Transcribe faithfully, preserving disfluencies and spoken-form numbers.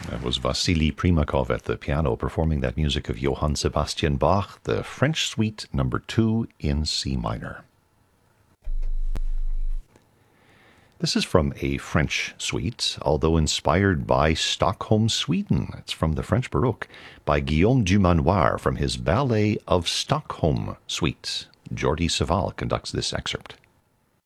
That was Vasily Primakov at the piano performing that music of Johann Sebastian Bach, the French Suite number two in C minor. This is from a French suite, although inspired by Stockholm, Sweden. It's from the French Baroque by Guillaume Dumanoir from his Ballet of Stockholm suite. Jordi Savall conducts this excerpt.